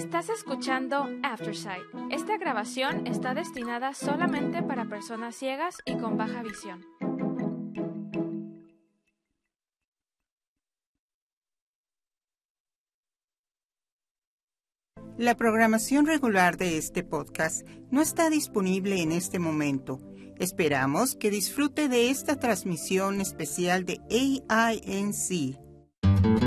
Estás escuchando Aftersight. Esta grabación está destinada solamente para personas ciegas y con baja visión. La programación regular de este podcast no está disponible en este momento. Esperamos que disfrute de esta transmisión especial de AINC,